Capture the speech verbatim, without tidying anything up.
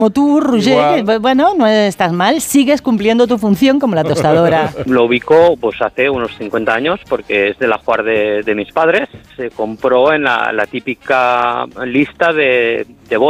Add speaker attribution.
Speaker 1: Como tú, Roger, que, bueno, no estás mal, sigues cumpliendo tu función como la tostadora.
Speaker 2: Lo ubicó pues hace unos cincuenta años porque es del ajuar de, de mis padres. Se compró en la, la típica lista de, de bodas